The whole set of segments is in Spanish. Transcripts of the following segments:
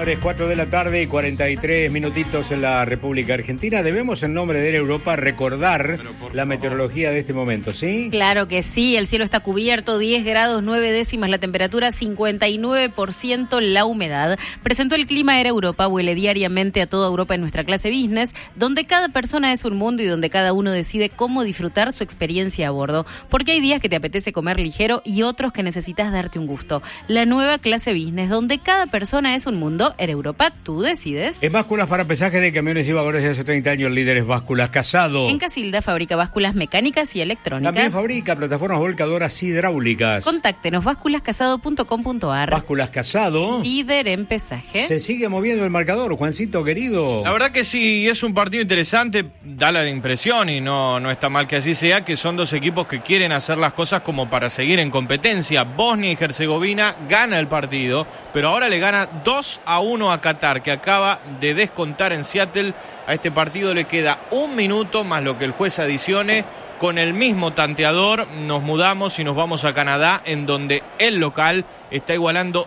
Señores, 4 de la tarde y 43 minutitos en la República Argentina. Debemos, en nombre de Europa, recordar la meteorología de este momento, ¿sí? Claro que sí, el cielo está cubierto, 10 grados 9 décimas la temperatura, 59% la humedad. Presentó el clima Era Europa, huele diariamente a toda Europa en nuestra clase business, donde cada persona es un mundo y donde cada uno decide cómo disfrutar su experiencia a bordo. Porque hay días que te apetece comer ligero y otros que necesitas darte un gusto. La nueva clase business, donde cada persona es un mundo. Era Europa, tú decides. En básculas para pesaje de camiones y vagones de hace 30 años, líderes Básculas Casado. En Casilda fabrica básculas mecánicas y electrónicas. También fabrica plataformas volcadoras hidráulicas. Contáctenos, básculascasado.com.ar. Básculas Casado. Líder en pesaje. Se sigue moviendo el marcador, Juancito querido. La verdad que sí, es un partido interesante, da la impresión, y no está mal que así sea, que son dos equipos que quieren hacer las cosas como para seguir en competencia. Bosnia y Herzegovina gana el partido, pero ahora le gana 2-1 a Qatar, que acaba de descontar en Seattle. A este partido le queda 1 minuto más lo que el juez adicione. Con el mismo tanteador nos mudamos y nos vamos a Canadá, en donde el local está igualando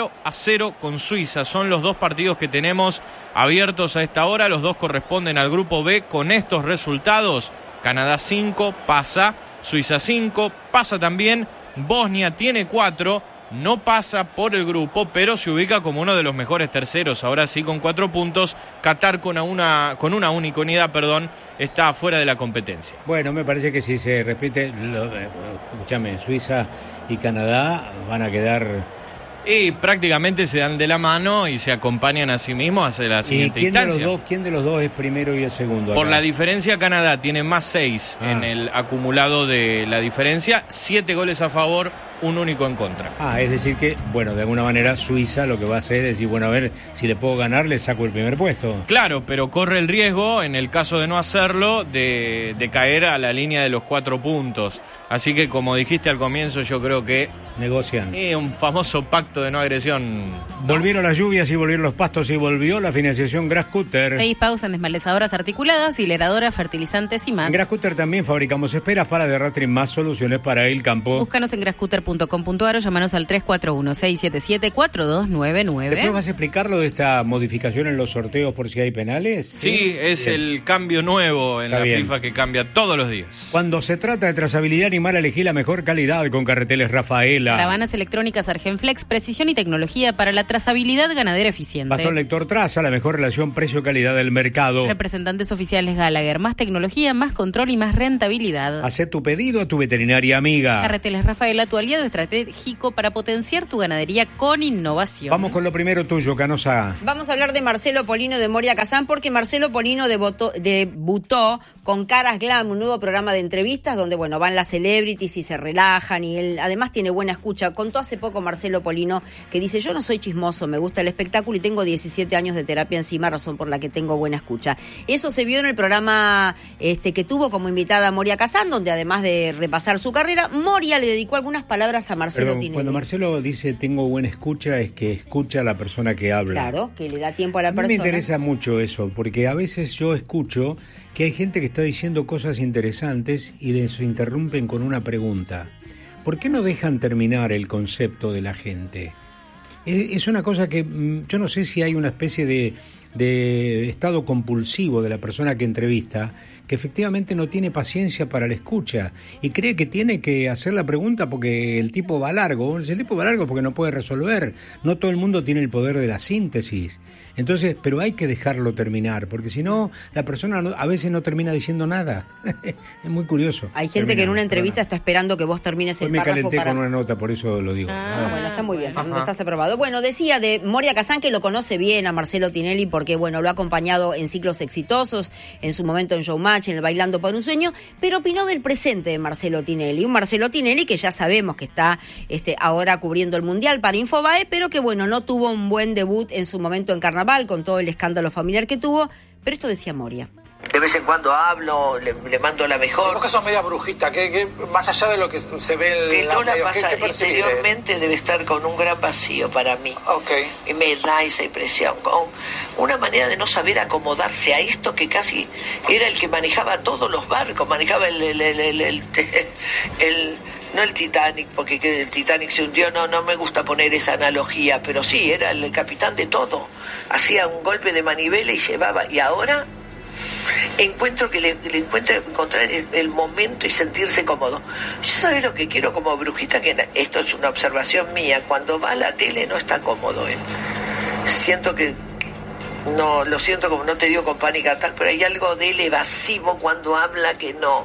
0-0 con Suiza. Son los dos partidos que tenemos abiertos a esta hora. Los dos corresponden al grupo B. Con estos resultados, Canadá 5 pasa, Suiza 5 pasa también, Bosnia tiene 4. No pasa por el grupo, pero se ubica como uno de los mejores terceros. Ahora sí, con 4 puntos. Qatar con una única unidad, está fuera de la competencia. Bueno, me parece que si se repite, escúchame, Suiza y Canadá van a quedar... Y prácticamente se dan de la mano y se acompañan a sí mismos hacia la siguiente instancia. ¿Quién de los dos es primero y el segundo? Por la diferencia, Canadá tiene más 6 en el acumulado de la diferencia, 7 goles a favor, 1 único en contra. Es decir que, bueno, de alguna manera Suiza lo que va a hacer es decir, bueno, a ver, si le puedo ganar, le saco el primer puesto. Claro, pero corre el riesgo, en el caso de no hacerlo, de caer a la línea de los 4 puntos. Así que, como dijiste al comienzo, yo creo que... negocian. Un famoso pacto de no agresión. Volvieron las lluvias y volvieron los pastos y volvió la financiación Grascutter. 6 pausas en desmalezadoras articuladas, hileradoras, fertilizantes y más. En Grascutter también fabricamos esperas para derratre y más soluciones para el campo. Búscanos en grascutter.com.ar o llamanos al 341-677-4299. ¿Después vas a explicar lo de esta modificación en los sorteos por si hay penales? Sí, es bien. El cambio nuevo en la FIFA que cambia todos los días. Cuando se trata de trazabilidad animal, elegí la mejor calidad con Carreteles Rafaela. Caravanas electrónicas Argenflex, precisión y tecnología para la trazabilidad ganadera eficiente. Bastón lector Traza, la mejor relación precio-calidad del mercado. Representantes oficiales Gallagher, más tecnología, más control y más rentabilidad. Hacé tu pedido a tu veterinaria amiga. Carreteles Rafaela, tu aliado estratégico para potenciar tu ganadería con innovación. Vamos con lo primero tuyo, Canosa. Vamos a hablar de Marcelo Polino de Moria Kazán, porque Marcelo Polino debutó con Caras Glam, un nuevo programa de entrevistas donde, bueno, van las celebrities y se relajan, y él además tiene buena escucha. Contó hace poco Marcelo Polino que dice: yo no soy chismoso, me gusta el espectáculo y tengo 17 años de terapia encima, razón por la que tengo buena escucha. Eso se vio en el programa que tuvo como invitada a Moria Kazán, donde además de repasar su carrera, Moria le dedicó algunas palabras a Marcelo Tinelli. Cuando Marcelo dice tengo buena escucha, es que escucha a la persona que habla. Claro, que le da tiempo a la persona. Me interesa mucho eso, porque a veces yo escucho que hay gente que está diciendo cosas interesantes y les interrumpen con una pregunta. ¿Por qué no dejan terminar el concepto de la gente? Es una cosa que yo no sé si hay una especie de estado compulsivo de la persona que entrevista, que efectivamente no tiene paciencia para la escucha y cree que tiene que hacer la pregunta porque el tipo va largo. Si el tipo va largo porque no puede resolver. No todo el mundo tiene el poder de la síntesis. Entonces, pero hay que dejarlo terminar, porque si no, la persona a veces no termina diciendo nada. Es muy curioso. Hay gente que en una entrevista está esperando que vos termines el párrafo. Me calenté con una nota, por eso lo digo. Bueno, está muy bien, Fernando, estás aprobado. Bueno, decía de Moria Kazán que lo conoce bien a Marcelo Tinelli porque, bueno, lo ha acompañado en ciclos exitosos, en su momento en Showmatch, en el Bailando por un Sueño, pero opinó del presente de Marcelo Tinelli. Un Marcelo Tinelli que ya sabemos que está ahora cubriendo el Mundial para Infobae, pero que, bueno, no tuvo un buen debut en su momento en Carnaval, con todo el escándalo familiar que tuvo, pero esto decía Moria. De vez en cuando hablo, le mando la mejor. Vos que sos media brujita, que más allá de lo que se ve en la medio, ¿qué interiormente debe estar con un gran vacío para mí. Okay. Y me da esa impresión, con una manera de no saber acomodarse a esto que casi era el que manejaba todos los barcos, manejaba no el Titanic, porque que el Titanic se hundió, no me gusta poner esa analogía, pero sí, era el capitán de todo, hacía un golpe de manivela y llevaba, y ahora encuentro que le encontrar el momento y sentirse cómodo. Yo sabes lo que quiero como brujita, que esto es una observación mía, cuando va a la tele no está cómodo él. Siento que no, lo siento, como no te digo con pánica tal, pero hay algo de él evasivo cuando habla que no.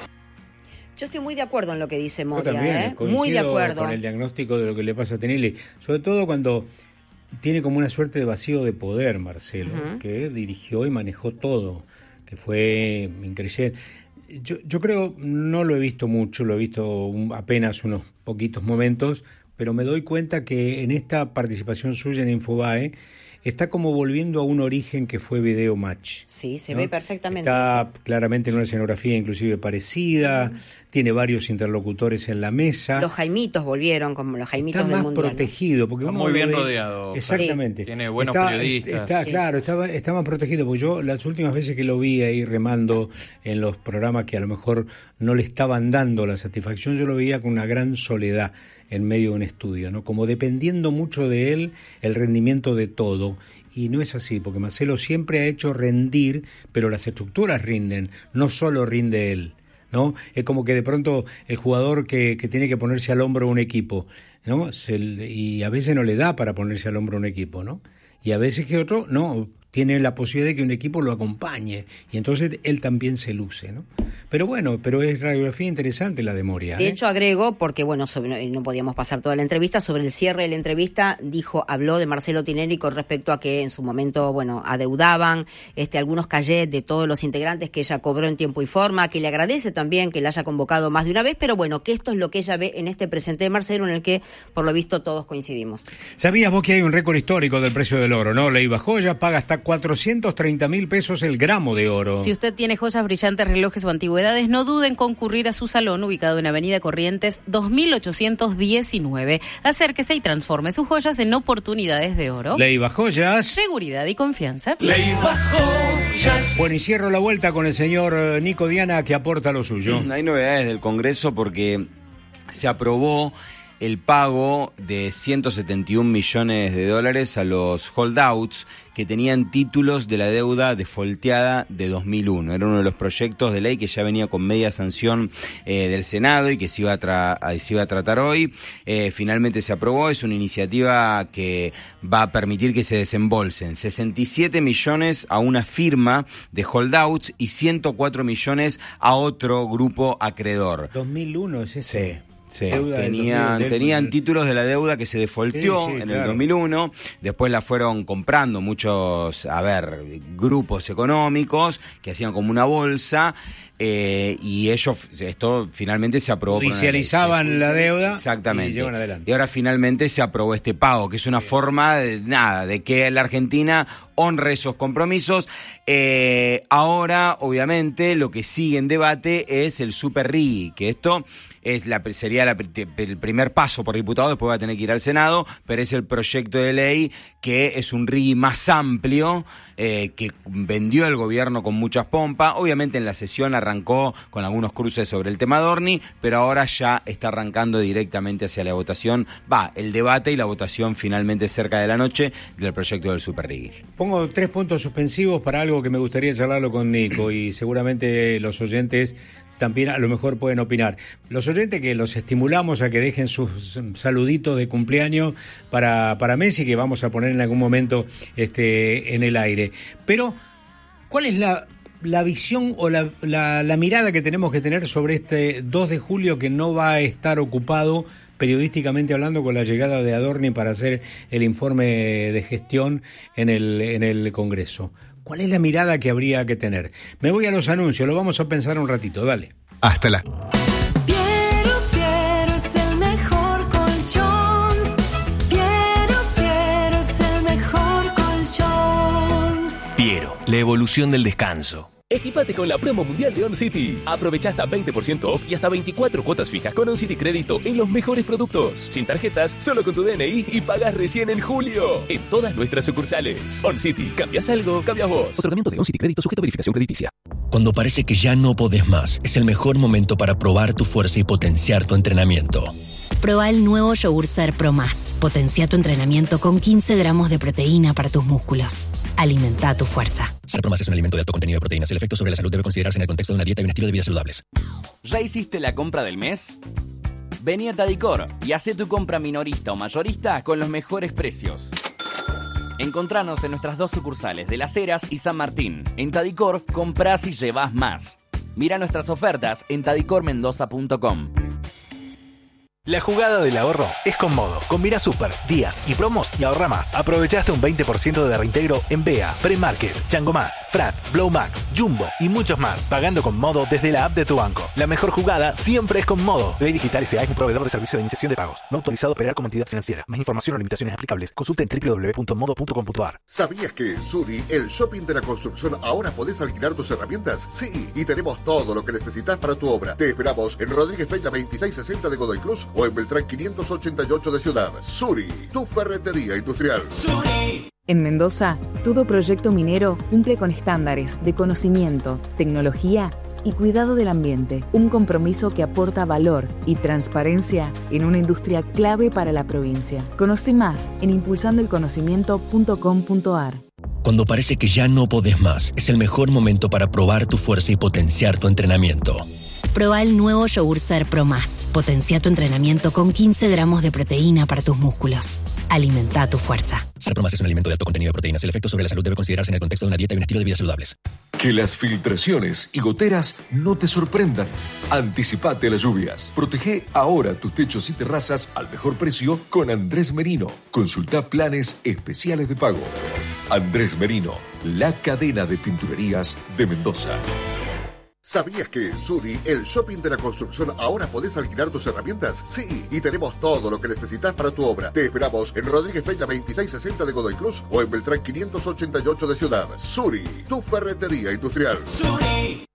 Yo estoy muy de acuerdo en lo que dice Moria, Yo también, muy de acuerdo con el diagnóstico de lo que le pasa a Tinelli, sobre todo cuando tiene como una suerte de vacío de poder, Marcelo, que dirigió y manejó todo, que fue increíble. Yo creo, no lo he visto mucho, lo he visto apenas unos poquitos momentos, pero me doy cuenta que en esta participación suya en Infobae está como volviendo a un origen que fue Video Match. Sí, se ve perfectamente. Está claramente en una escenografía inclusive parecida, tiene varios interlocutores en la mesa. Los Jaimitos volvieron, como los Jaimitos del Mundial. Está más protegido. Porque está muy bien rodeado. Exactamente. Sí. Tiene buenos periodistas. Claro, está más protegido, porque yo las últimas veces que lo vi ahí remando en los programas que a lo mejor no le estaban dando la satisfacción, yo lo veía con una gran soledad en medio de un estudio, ¿no? Como dependiendo mucho de él el rendimiento de todo. Y no es así, porque Marcelo siempre ha hecho rendir, pero las estructuras rinden, no solo rinde él, ¿no? Es como que de pronto el jugador que tiene que ponerse al hombro un equipo, ¿no? Y a veces no le da para ponerse al hombro un equipo, ¿no? Y a veces que otro no tiene la posibilidad de que un equipo lo acompañe, y entonces él también se luce, ¿no? Pero bueno, es radiografía interesante la de Moria. De hecho, agrego, porque bueno, no podíamos pasar toda la entrevista, sobre el cierre de la entrevista, habló de Marcelo Tinelli con respecto a que en su momento, bueno, adeudaban algunos cachets de todos los integrantes que ella cobró en tiempo y forma, que le agradece también que la haya convocado más de una vez, pero bueno, que esto es lo que ella ve en este presente de Marcelo, en el que, por lo visto, todos coincidimos. ¿Sabías vos que hay un récord histórico del precio del oro, no? Leiva Joya paga hasta 430.000 pesos el gramo de oro. Si usted tiene joyas, brillantes, relojes o antigüedades, no duden en concurrir a su salón ubicado en Avenida Corrientes 2819. Acérquese y transforme sus joyas en oportunidades de oro. Leiva Joyas. Seguridad y confianza. Leiva Joyas. Bueno, y cierro la vuelta con el señor Nico Diana, que aporta lo suyo. Hay novedades del Congreso porque se aprobó el pago de $171 millones a los holdouts que tenían títulos de la deuda defolteada de 2001. Era uno de los proyectos de ley que ya venía con media sanción del Senado y que se iba a tratar hoy. Finalmente se aprobó. Es una iniciativa que va a permitir que se desembolsen 67 millones a una firma de holdouts y 104 millones a otro grupo acreedor. 2001 es ese. Sí. Sí, tenían títulos de la deuda que se defolteó en el 2001, después la fueron comprando muchos, grupos económicos que hacían como una bolsa, y esto finalmente se aprobó. Judicializaban la deuda. Exactamente. Y llevan adelante. Y ahora finalmente se aprobó este pago, que es una forma de que la Argentina honre esos compromisos. Ahora, obviamente, lo que sigue en debate es el Super RIGI, que esto sería el primer paso por diputado, después va a tener que ir al Senado, pero es el proyecto de ley que es un RIGI más amplio, que vendió el gobierno con muchas pompas. Obviamente en la sesión arrancó con algunos cruces sobre el tema Dorni, pero ahora ya está arrancando directamente hacia la votación. El debate y la votación finalmente cerca de la noche del proyecto del Super RIGI. Pongo 3 puntos suspensivos para algo que me gustaría charlarlo con Nico, y seguramente los oyentes también a lo mejor pueden opinar. Los oyentes, que los estimulamos a que dejen sus saluditos de cumpleaños para Messi, que vamos a poner en algún momento en el aire. Pero, ¿cuál es la visión o la mirada que tenemos que tener sobre este 2 de julio que no va a estar ocupado periodísticamente hablando con la llegada de Adorni para hacer el informe de gestión en el Congreso? ¿Cuál es la mirada que habría que tener? Me voy a los anuncios, lo vamos a pensar un ratito, dale. Hasta la... Piero es el mejor colchón. Piero es el mejor colchón. Piero, la evolución del descanso. Equipate con la promo mundial de OnCity. Aprovecha hasta 20% off y hasta 24 cuotas fijas con OnCity Crédito en los mejores productos. Sin tarjetas, solo con tu DNI y pagas recién en julio. En todas nuestras sucursales. OnCity, ¿cambias algo? Cambias vos. Otorgamiento de OnCity Crédito sujeto a verificación crediticia. Cuando parece que ya no podés más, es el mejor momento para probar tu fuerza y potenciar tu entrenamiento. Proba el nuevo yogur Ser Pro Más. Potencia tu entrenamiento con 15 gramos de proteína para tus músculos. Alimenta tu fuerza. Ser Pro Más es un alimento de alto contenido de proteínas. El efecto sobre la salud debe considerarse en el contexto de una dieta y un estilo de vida saludables. ¿Ya hiciste la compra del mes? Vení a Tadicor y hacé tu compra minorista o mayorista con los mejores precios. Encontranos en nuestras 2 sucursales de Las Heras y San Martín. En Tadicor, comprás y llevás más. Mira nuestras ofertas en tadicormendoza.com. La jugada del ahorro es con Modo. Combina super, días y promos y ahorra más. Aprovechaste un 20% de reintegro en BEA, Premarket, Chango Más, Frat, Blow Max, Jumbo y muchos más. Pagando con Modo desde la app de tu banco. La mejor jugada siempre es con Modo. Ley Digital S.A. es un proveedor de servicio de iniciación de pagos. No autorizado a operar como entidad financiera. Más información o limitaciones aplicables. Consulta en www.modo.com.ar. ¿Sabías que en Suri, el shopping de la construcción, ahora podés alquilar tus herramientas? Sí, y tenemos todo lo que necesitas para tu obra. Te esperamos en Rodríguez Peña 2660 de Godoy Cruz o en Beltrán 588 de Ciudad. Suri, tu ferretería industrial. Suri. En Mendoza, todo proyecto minero cumple con estándares de conocimiento, tecnología y cuidado del ambiente. Un compromiso que aporta valor y transparencia en una industria clave para la provincia. Conoce más en impulsandoelconocimiento.com.ar. Cuando parece que ya no podés más, es el mejor momento para probar tu fuerza y potenciar tu entrenamiento. Proba el nuevo yogur Ser Pro Más. Potencia tu entrenamiento con 15 gramos de proteína para tus músculos. Alimenta tu fuerza. Ser Pro Más es un alimento de alto contenido de proteínas. El efecto sobre la salud debe considerarse en el contexto de una dieta y un estilo de vida saludables. Que las filtraciones y goteras no te sorprendan. Anticipate a las lluvias. Protege ahora tus techos y terrazas al mejor precio con Andrés Merino. Consulta planes especiales de pago. Andrés Merino, la cadena de pinturerías de Mendoza. ¿Sabías que en Suri, el shopping de la construcción, ahora podés alquilar tus herramientas? Sí, y tenemos todo lo que necesitas para tu obra. Te esperamos en Rodríguez Peña 2660 de Godoy Cruz o en Beltrán 588 de Ciudad. Suri, tu ferretería industrial. Suri.